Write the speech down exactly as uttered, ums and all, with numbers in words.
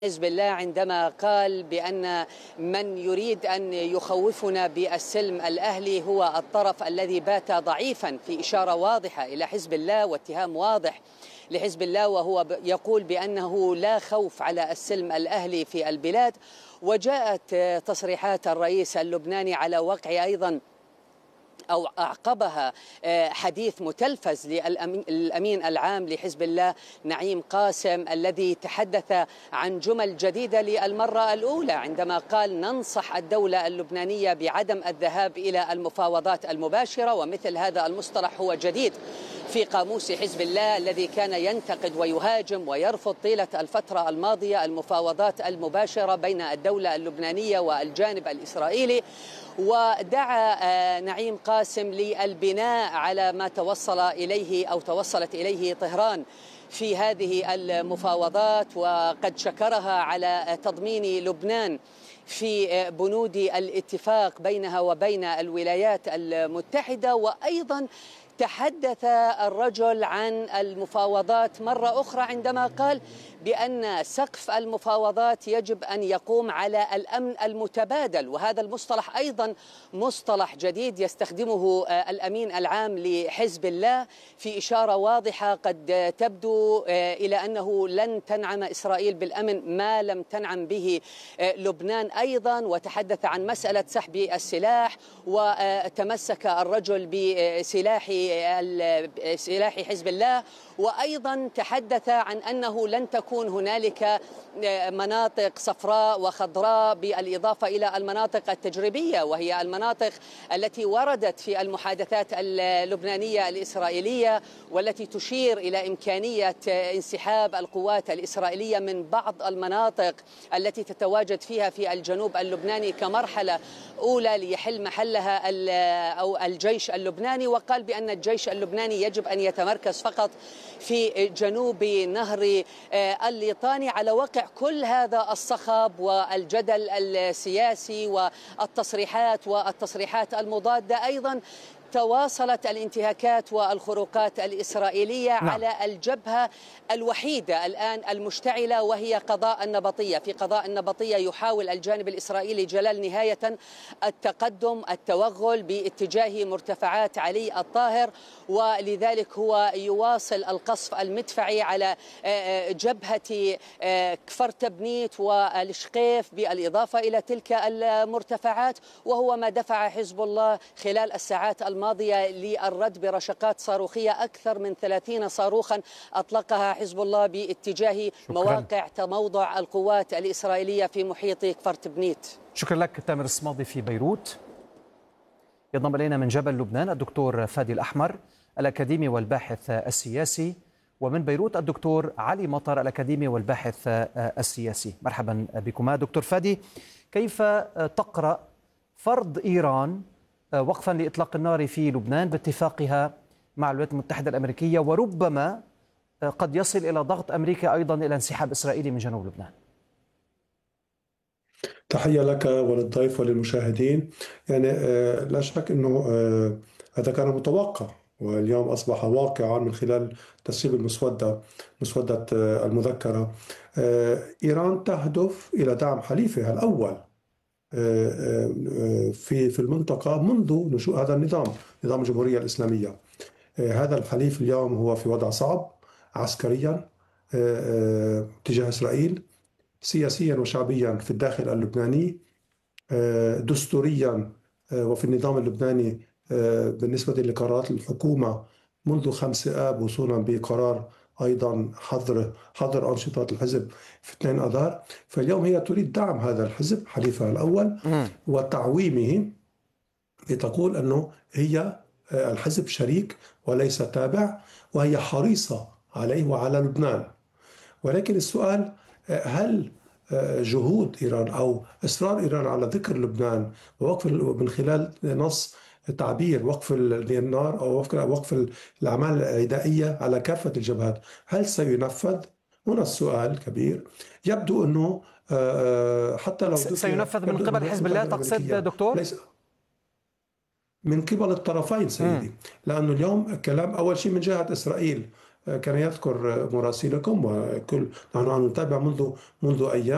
حزب الله عندما قال بأن من يريد أن يخوفنا بالسلم الأهلي هو الطرف الذي بات ضعيفا، في إشارة واضحة إلى حزب الله واتهام واضح لحزب الله، وهو يقول بأنه لا خوف على السلم الأهلي في البلاد. وجاءت تصريحات الرئيس اللبناني على وقع أيضا أو أعقبها حديث متلفز للأمين العام لحزب الله نعيم قاسم، الذي تحدث عن جمل جديدة للمرة الأولى عندما قال ننصح الدولة اللبنانية بعدم الذهاب إلى المفاوضات المباشرة. ومثل هذا المصطلح هو جديد في قاموس حزب الله الذي كان ينتقد ويهاجم ويرفض طيلة الفترة الماضية المفاوضات المباشرة بين الدولة اللبنانية والجانب الإسرائيلي. ودعا نعيم قاسم للبناء على ما توصل إليه أو توصلت إليه طهران في هذه المفاوضات، وقد شكرها على تضمين لبنان في بنود الاتفاق بينها وبين الولايات المتحدة. وأيضا تحدث الرجل عن المفاوضات مرة أخرى عندما قال بأن سقف المفاوضات يجب أن يقوم على الأمن المتبادل، وهذا المصطلح أيضا مصطلح جديد يستخدمه الأمين العام لحزب الله في إشارة واضحة قد تبدو إلى أنه لن تنعم إسرائيل بالأمن ما لم تنعم به لبنان أيضا. وتحدث عن مسألة سحب السلاح، وتمسك الرجل بسلاح سلاح حزب الله. وأيضا تحدث عن أنه لن تكون هنالك مناطق صفراء وخضراء بالإضافة إلى المناطق التجريبية، وهي المناطق التي وردت في المحادثات اللبنانية الإسرائيلية، والتي تشير إلى إمكانية انسحاب القوات الإسرائيلية من بعض المناطق التي تتواجد فيها في الجنوب اللبناني كمرحلة أولى ليحل محلها أو الجيش اللبناني. وقال بأن الجيش اللبناني يجب أن يتمركز فقط في جنوب نهر الليطاني. على وقع كل هذا الصخب والجدل السياسي والتصريحات والتصريحات المضادة، أيضا تواصلت الانتهاكات والخروقات الإسرائيلية نعم. على الجبهة الوحيدة الآن المشتعلة، وهي قضاء النبطية. في قضاء النبطية يحاول الجانب الإسرائيلي جلال نهاية التقدم التوغل باتجاه مرتفعات علي الطاهر، ولذلك هو يواصل القصف المدفعي على جبهة كفر تبنيت والشقيف بالإضافة إلى تلك المرتفعات، وهو ما دفع حزب الله خلال الساعات الماضية الماضية للرد برشقات صاروخية. أكثر من ثلاثين صاروخا أطلقها حزب الله باتجاه شكرا. مواقع تموضع القوات الإسرائيلية في محيط كفر تبنيت. شكرا لك تامر الصمادي في بيروت. ينضم إلينا من جبل لبنان الدكتور فادي الأحمر الأكاديمي والباحث السياسي، ومن بيروت الدكتور علي مطر الأكاديمي والباحث السياسي. مرحبا بكما دكتور فادي. كيف تقرأ فرض إيران وقفا لإطلاق النار في لبنان باتفاقها مع الولايات المتحدة الأمريكية، وربما قد يصل إلى ضغط أمريكا أيضا إلى انسحاب إسرائيلي من جنوب لبنان؟ تحية لك وللضيف وللمشاهدين. يعني لا شك أنه هذا كان متوقع، واليوم أصبح واقعا من خلال تسريب المسودة مسودة المذكرة. إيران تهدف إلى دعم حليفها الأول في في المنطقة منذ نشوء هذا النظام، نظام الجمهورية الإسلامية. هذا الحليف اليوم هو في وضع صعب عسكريا تجاه إسرائيل، سياسيا وشعبيا في الداخل اللبناني، دستوريا وفي النظام اللبناني بالنسبة لقرارات الحكومة منذ خمسة آب وصولا بقرار أيضا حظر حظر أنشطة الحزب في اثنين أذار. فاليوم هي تريد دعم هذا الحزب حليفها الأول وتعويمه، لتقول أنه هي الحزب شريك وليس تابع، وهي حريصة عليه وعلى لبنان. ولكن السؤال، هل جهود إيران أو إصرار إيران على ذكر لبنان ووقف من خلال نص تعبير وقف النار أو وقف وقف الأعمال العدائية على كافة الجبهات، هل سينفذ؟ هنا السؤال كبير. يبدو أنه حتى لو سينفذ من قبل حزب الله تقصد دكتور؟ ليس من قبل الطرفين سيدي، م. لأنه اليوم الكلام أول شيء من جهة إسرائيل كان يذكر مراسلكم وكل نحن نتابع منذ منذ أيام